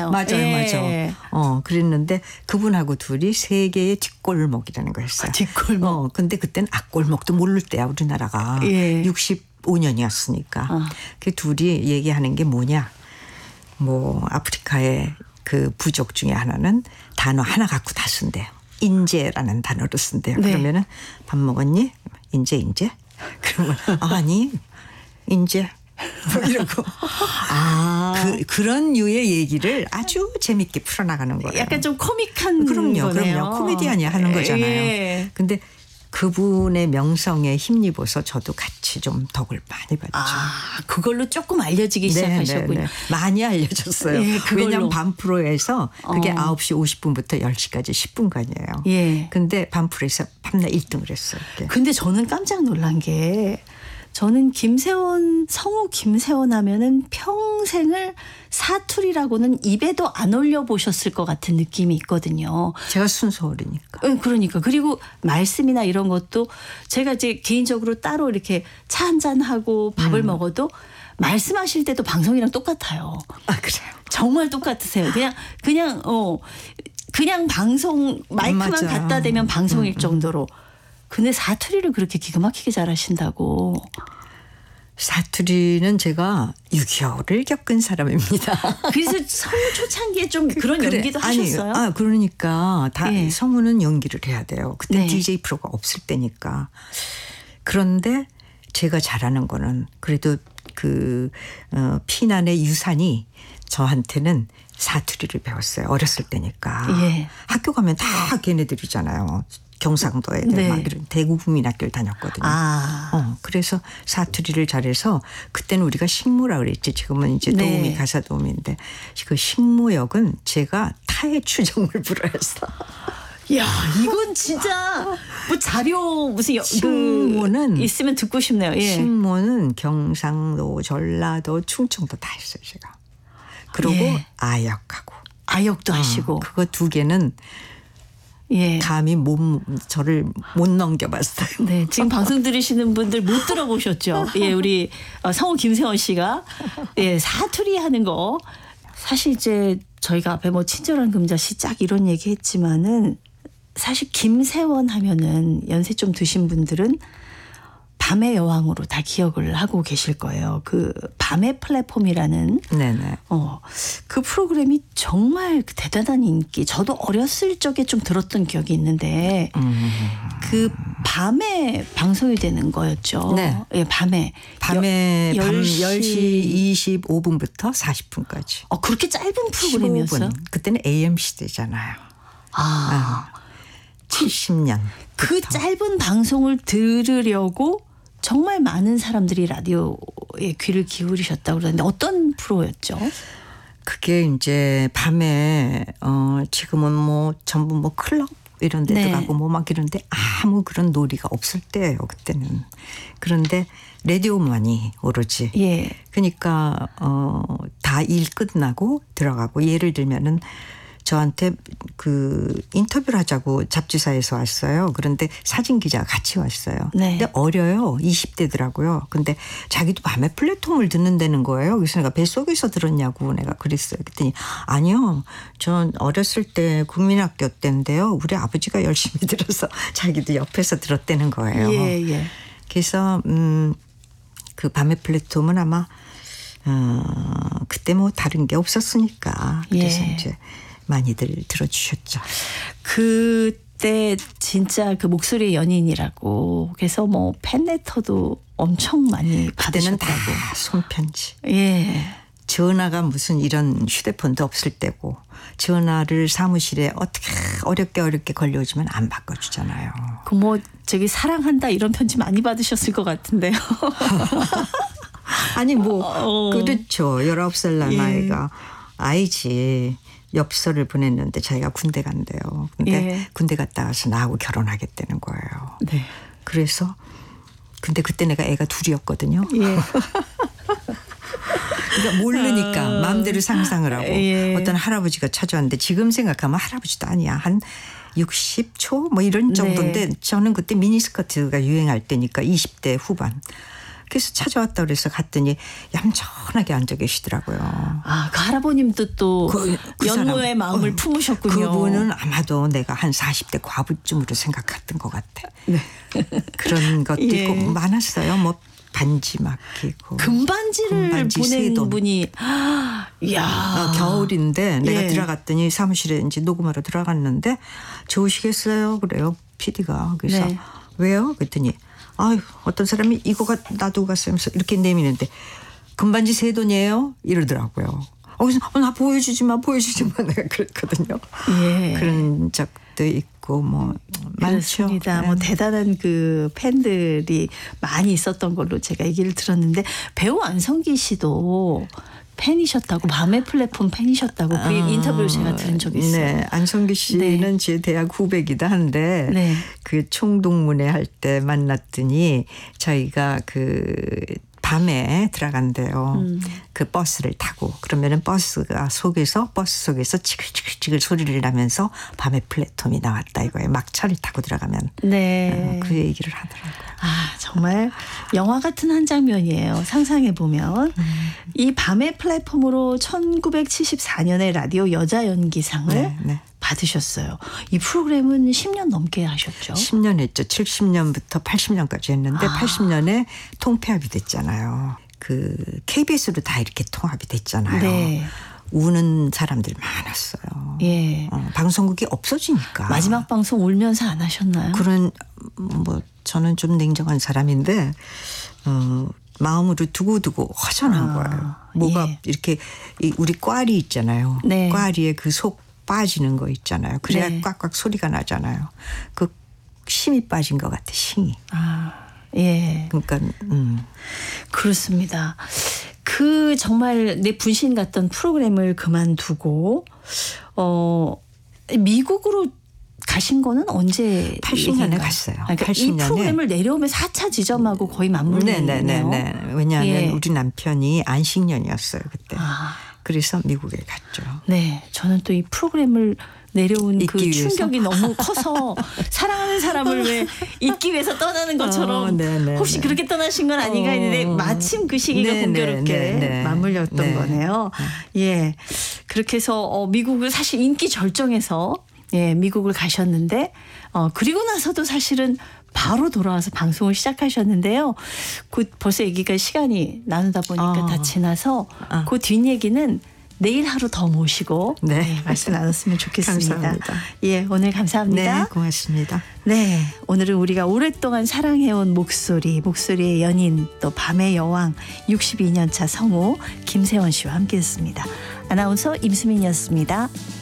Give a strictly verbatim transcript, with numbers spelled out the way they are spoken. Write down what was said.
있잖아요. 맞아요, 예. 맞아. 어, 그랬는데 그분하고 둘이 세계의 뒷골목이라는 거였어요. 아, 뒷골목. 어, 근데 그때는 앞골목도 모를 때야, 우리나라가. 예. 육십오 년이었으니까. 아. 그 둘이 얘기하는 게 뭐냐. 뭐 아프리카의 그 부족 중에 하나는 단어 하나 갖고 다 쓴대요. 인재라는 단어를 쓴대요. 네. 그러면은 밥 먹었니? 인재 인재? 그러면 아니 인재 뭐 이러고 아. 그, 그런 류의 얘기를 아주 재밌게 풀어나가는 거예요. 약간 좀 코믹한 그럼요. 거네요. 그럼요. 코미디언이 하는 거잖아요. 예. 근데 그분의 명성에 힘입어서 저도 같이 좀 덕을 많이 받죠. 아, 그걸로 조금 알려지기 시작하셨군요. 네, 네, 네. 많이 알려졌어요. 예, 그걸로. 왜냐하면 밤프로에서 그게 어. 아홉 시 오십 분부터 열 시까지 십 분간이에요. 예. 근데 밤프로에서 밤낮 일 등을 했어요. 그게. 근데 저는 깜짝 놀란 게 저는 김세원, 성우 김세원 하면은 평생을 사투리라고는 입에도 안 올려보셨을 것 같은 느낌이 있거든요. 제가 순서어리니까. 응, 그러니까. 그리고 말씀이나 이런 것도 제가 이제 개인적으로 따로 이렇게 차 한잔하고 밥을 음. 먹어도 말씀하실 때도 방송이랑 똑같아요. 아, 그래요? 정말 똑같으세요. 그냥, 그냥, 어, 그냥 방송, 마이크만 맞아. 갖다 대면 방송일 음, 음. 정도로. 근데 사투리를 그렇게 기가 막히게 잘하신다고. 사투리는 제가 육 개월을 겪은 사람입니다. 그래서 성우 초창기에 좀 그런 그래. 연기도 아니, 하셨어요? 아, 그러니까 다 예. 성우는 연기를 해야 돼요. 그때 네. 디제이 프로가 없을 때니까. 그런데 제가 잘하는 거는 그래도 그 어, 피난의 유산이 저한테는 사투리를 배웠어요. 어렸을 때니까. 예. 학교 가면 다 걔네들이잖아요. 경상도 애들 네. 막 이런 대구 국민학교를 다녔거든요. 아. 어, 그래서 사투리를 잘해서 그때는 우리가 식무라 그랬지. 지금은 이제 네. 도우미 가사 도우미인데 그 식무역은 제가 타의 추정을 불허했어. 야, 이건 진짜 뭐 자료 무슨 여, 식모는 그 있으면 듣고 싶네요. 예. 식모는 경상도, 전라도, 충청도 다 했어요, 제가. 그리고 예. 아역하고. 아역도 하시고. 어, 그거 두 개는 예. 감히 못 저를 못 넘겨봤어요. 네, 지금 방송 들으시는 분들 못 들어보셨죠? 예, 우리 성우 김세원 씨가 예, 사투리 하는 거 사실 이제 저희가 앞에 뭐 친절한 금자씨 짝 이런 얘기 했지만은 사실 김세원 하면은 연세 좀 드신 분들은 밤의 여왕으로 다 기억을 하고 계실 거예요. 그 밤의 플랫폼이라는 네네. 어, 그 프로그램이 정말 대단한 인기. 저도 어렸을 적에 좀 들었던 기억이 있는데 음. 그 밤에 방송이 되는 거였죠. 네. 예, 밤에. 밤에 여- 밤 열 시 열 시 이십오 분부터 사십 분까지. 어, 그렇게 짧은 십오 프로그램이었어요? 분. 그때는 에이엠 시대잖아요. 아. 칠십 년. 그 짧은 방송을 들으려고 정말 많은 사람들이 라디오에 귀를 기울이셨다고 그러는데 어떤 프로였죠? 그게 이제 밤에 어 지금은 뭐 전부 뭐 클럽 이런 데 네. 들어가고 뭐 막 이런데 아무 그런 놀이가 없을 때예요, 그때는. 그런데 라디오만이 오로지. 예. 그러니까 어 다 일 끝나고 들어가고 예를 들면은 저한테 그 인터뷰를 하자고 잡지사에서 왔어요. 그런데 사진 기자가 같이 왔어요. 네. 근데 어려요. 이십 대더라고요. 근데 자기도 밤에 플랫폼을 듣는다는 거예요. 그래서 내가 뱃속에서 들었냐고 내가 그랬어요. 그랬더니 아니요. 전 어렸을 때 국민학교 때인데요. 우리 아버지가 열심히 들어서 자기도 옆에서 들었다는 거예요. 예, 예. 그래서 음, 그 밤의 플랫폼은 아마 어, 그때 뭐 다른 게 없었으니까 그래서 예. 이제 많이들 들어주셨죠. 그때 진짜 그 목소리의 연인이라고 그래서 뭐 팬레터도 엄청 많이 그때는 다 받으셨다고. 손편지. 예. 전화가 무슨 이런 휴대폰도 없을 때고 전화를 사무실에 어떻게 어렵게 어렵게 걸려오지만 안 바꿔주잖아요. 그 뭐 저기 사랑한다 이런 편지 많이 받으셨을 것 같은데요. 아니 뭐 어. 그렇죠. 열아홉 살 난 예. 아이가 아이지. 엽서를 보냈는데 자기가 군대 간대요. 근데 예. 군대 갔다 와서 나하고 결혼하겠다는 거예요. 네. 그래서 근데 그때 내가 애가 둘이었거든요. 예. 그러니까 모르니까 어. 마음대로 상상을 하고 예. 어떤 할아버지가 찾아왔는데 지금 생각하면 할아버지도 아니야. 한 육십 초 뭐 이런 정도인데 네. 저는 그때 미니스커트가 유행할 때니까 이십 대 후반. 그래서 찾아왔다 그래서 갔더니 얌전하게 앉아 계시더라고요. 아, 그 할아버님도 또 그- 그 연모의 사람, 마음을 어, 품으셨군요. 그분은 아마도 내가 한 사십 대 과부쯤으로 생각했던 것 같아. 네. 그런 것도 예. 있고 많았어요. 뭐 반지 맡기고. 금반지를 금반지 보낸 세 돈. 분이 아, 이야. 어, 겨울인데 내가 예. 들어갔더니 사무실에 이제 녹음하러 들어갔는데 좋으시겠어요? 그래요. 피디가. 그래서 네. 왜요? 그랬더니 아유 어떤 사람이 이거 가- 놔두고 갔어요. 하면서 이렇게 내미는데 금반지 세 돈이에요? 이러더라고요. 어, 그래서 어, 나 보여주지 마 보여주지 마 내가 그랬거든요. 예. 그런 적도 있고 뭐 많죠. 그렇습니다. 네. 뭐 대단한 그 팬들이 많이 있었던 걸로 제가 얘기를 들었는데 배우 안성기 씨도 팬이셨다고 밤의 플랫폼 팬이셨다고 그 인터뷰를 제가 들은 적이 있어요. 네, 안성기 씨는 네. 제 대학 후배기도 한데 네. 그 총동문회 할 때 만났더니 저희가 그 밤에 들어간대요. 음. 그 버스를 타고 그러면은 버스가 속에서 버스 속에서 치글치글치글 소리를 나면서 밤에 플랫폼이 나왔다 이거예요. 막차를 타고 들어가면 네. 어, 그 얘기를 하더라고요. 아, 정말 영화 같은 한 장면이에요. 상상해 보면 음. 이 밤의 플랫폼으로 천구백칠십사 년에 라디오 여자 연기상을 네, 네. 받으셨어요. 이 프로그램은 십 년 넘게 하셨죠. 십 년 했죠. 칠십 년부터 팔십 년까지 했는데 아. 팔십 년에 통폐합이 됐잖아요. 그 케이비에스로 다 이렇게 통합이 됐잖아요. 네. 우는 사람들 많았어요. 예. 어, 방송국이 없어지니까. 마지막 방송 울면서 안 하셨나요? 그런 뭐 저는 좀 냉정한 사람인데 어, 마음으로 두고두고 허전한 아, 거예요. 뭐가 예. 이렇게 이 우리 꽈리 있잖아요. 네. 꽈리에 그 속 빠지는 거 있잖아요. 그래야 네. 꽉꽉 소리가 나잖아요. 그 심이 빠진 것 같아. 심이. 아, 예. 그러니까 음. 그렇습니다. 그 정말 내 분신 같던 프로그램을 그만두고 어 미국으로 가신 거는 언제 팔십 년에 얘기인가요? 갔어요. 아, 그러니까 팔십 이 년에. 프로그램을 내려오면서 사 차 지점하고 거의 맞물리네요. 네네네네. 왜냐하면 예. 우리 남편이 안식년이었어요 그때. 아, 그래서 미국에 갔죠. 네. 저는 또 이 프로그램을 내려온 그 잊기 위해서? 충격이 너무 커서 사랑하는 사람을 왜 잊기 위해서 떠나는 것처럼 어, 네네, 혹시 네. 그렇게 떠나신 건 아닌가 했는데 어. 마침 그 시기가 네네, 공교롭게 네네. 맞물렸던 네. 거네요. 예. 그렇게 해서 어, 미국을 사실 인기 절정에서 예, 미국을 가셨는데 어, 그리고 나서도 사실은 바로 돌아와서 방송을 시작하셨는데요. 그 벌써 얘기가 시간이 나누다 보니까 어. 다 지나서 어. 그 뒷얘기는 내일 하루 더 모시고 네. 네, 말씀 나눴으면 좋겠습니다. 감사합니다. 예, 오늘 감사합니다. 네, 고맙습니다. 네, 오늘은 우리가 오랫동안 사랑해온 목소리, 목소리의 연인, 또 밤의 여왕, 육십이 년 차 성우 김세원 씨와 함께했습니다. 아나운서 임수민이었습니다.